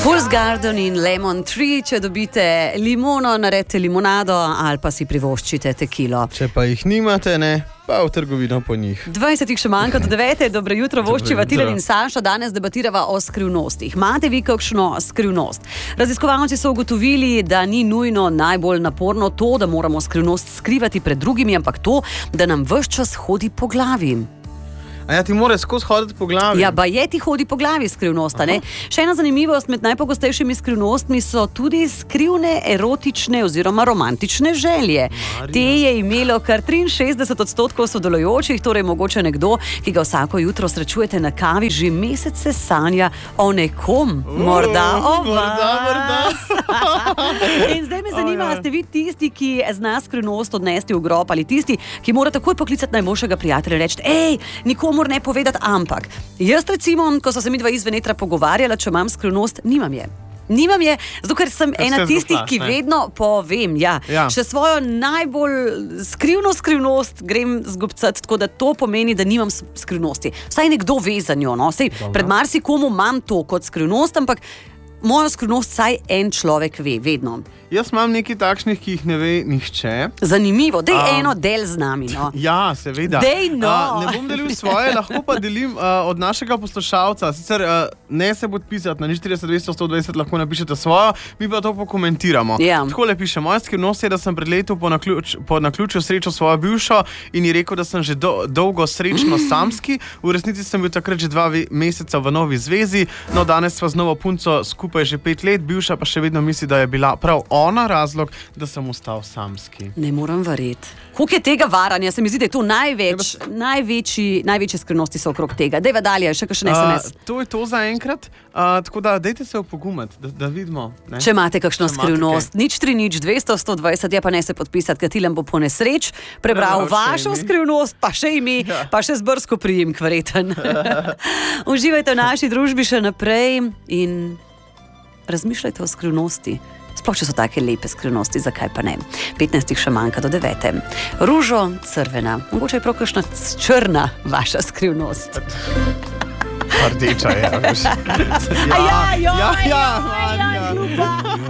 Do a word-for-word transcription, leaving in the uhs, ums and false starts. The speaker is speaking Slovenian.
Fool's Garden in Lemon Tree, če dobite limono, naredite limonado ali pa si privoščite tekilo. Če pa jih nimate, ne, pa v trgovino po njih. dvajset še manjka do devete, dobro jutro, voščiva Tilen in Saša, danes debatirava o skrivnostih. Imate vi kakšno skrivnost? Raziskovalci so ugotovili, da ni nujno najbolj naporno to, da moramo skrivnost skrivati pred drugimi, ampak to, da nam ves čas hodi po glavi. A ja, ti moraš skozi hoditi po glavi? Ja, ba je ti hodi po glavi skrivnosta, ne? Še ena zanimivost med najpogostejšimi skrivnostmi so tudi skrivne erotične oziroma romantične želje. Marija. Te je imelo kar triinšestdeset odstotkov sodelujočih, torej mogoče nekdo, ki ga vsako jutro srečujete na kavi, že mesece sanja o nekom, uh, morda o morda, vas. In zdaj me zanima, oh, ja. Ste vi tisti, ki zna skrivnost odnesti v grob, ali tisti, ki mora takoj poklicati najboljšega prijatelja in reči, ej, nikomu ne povedati, ampak jaz recimo, ko so se mi dva iz Venetra pogovarjala, če imam skrivnost, nimam je. Nimam je, zato ker sem Kar ena tistih, zguplaš, ki ne? Vedno povem, ja, ja. Še svojo najbolj skrivno skrivnost grem zgubcati, tako da to pomeni, da nimam skrivnosti. Vsaj nekdo ve za njo, no? Sej, pred marsikomu imam to kot skrivnost, ampak mojo skrivnost vsaj en človek ve, vedno. Jaz imam nekaj takšnih, ki jih ne ve nihče. Zanimivo, dej um, eno del z nami, no. Ja, seveda. Dej no. Uh, ne bom delil svoje, lahko pa delim uh, od našega poslušalca. Sicer uh, ne se podpisati na nič štirideset dvesto sto dvajset, lahko napišete svojo, mi pa to pokomentiramo. Ja. Takole piše, moja skrivnost je, da sem pred letom po, naključ, po naključju srečal svojo bivšo in ji rekel, da sem že do, dolgo srečno samski. V resnici sem bil takrat že dva meseca v novi zvezi, no danes sva z novo punco skupaj že pet let, bivša pa še vedno misli, da je bila prav ona razlog, da sem ostal samski. Ne moram verjeti. Koliko je tega varanja? Se mi zdi, da je to največ, ja, največji, največje skrivnosti so okrog tega. Dejva dalje, še kakšen es em es. Uh, to je to za enkrat, uh, tako da dejte se opogumati, da, da vidimo. Ne? Če imate kakšno Če skrivnost, nič tri nič dvesto sto dvajset, ja pa ne se podpisati, ker Tilen bo po nesreč prebral ja, vašo skrivnost, pa še imi, ja. Pa še zbrsko prijimk, verjeten. Uživajte v naši družbi še naprej in razmišljajte o skrivnosti. Sploh, če so take lepe skrivnosti, zakaj pa ne? petnajst še manjka do devete. Ružo crvena. Mogoče je prav kakšna črna vaša skrivnost. Rdeča je. Ja, ja, ja, ja, ja, ja, ja, ja, ja,